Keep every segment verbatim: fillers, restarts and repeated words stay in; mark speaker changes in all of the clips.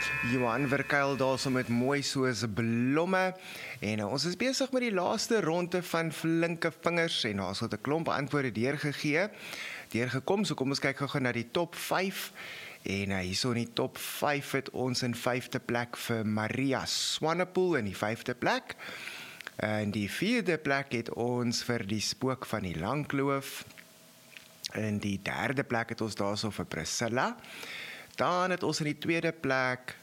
Speaker 1: Johan Verkuil daar so met mooi soos blomme. En uh, ons is besig met die laaste ronde van flinke vingers en ons het 'n klomp antwoorde deurgegee. Deurgekom, so kom ons kyk gou-gou na die top vyf. En uh, hierso in die top vyf het ons in vyfde plek vir Maria Swanepoel in die vyfde plek. In die vierde plek het ons vir die spook van die Langkloof. In die derde plek het ons daarso vir Priscilla. Dan het ons in die tweede plek,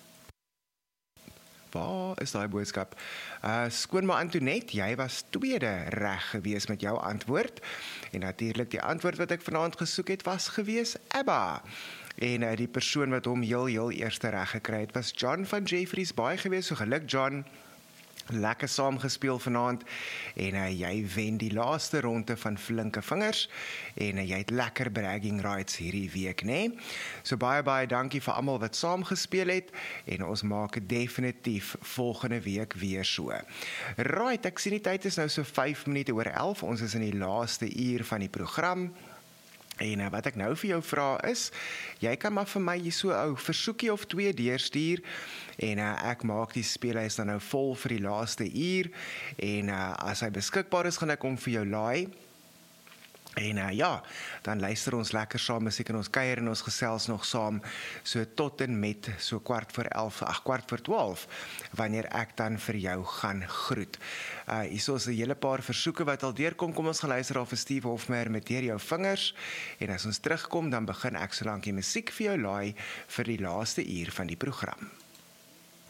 Speaker 1: waar is daai boodskap? Uh, Skoonma Antoinette, jy was tweede reg gewees met jou antwoord. En natuurlik die antwoord wat ek vanaand gesoek het was gewees Abba. En uh, die persoon wat hom heel heel eerste reg gekry het was John van Jeffreys Baai gewees. So geluk John. Lekker saam gespeel vanaand en uh, jy wen die laaste ronde van flinke vingers en uh, jy het lekker bragging rights hierdie week, né? Nee? So baie baie dankie vir almal wat saam gespeel het en ons maak dit definitief volgende week weer so. Right, ek sien die tyd is nou so vyf minute oor elf. Ons is in die laaste uur van die program. En uh, wat ek nou vir jou vra is, jy kan maar vir my hier so 'n ou versoekie of twee deurstuur en uh, ek maak die speellys dan nou vol vir die laaste uur en uh, as hy beskikbaar is, gaan ek hom vir jou laai. En uh, ja, dan luister ons lekker saam musiek en ons kuier en ons gesels nog saam so tot en met so kwart voor elf, ag kwart voor twaalf, wanneer ek dan vir jou gaan groet. Uh, hier is 'n hele paar versoeke wat al deurkom, kom ons gaan luister al vir Steve Hofmeyer met Deur jou vingers, en as ons terugkom, dan begin ek solank die musiek vir jou laai vir die laaste uur van die program.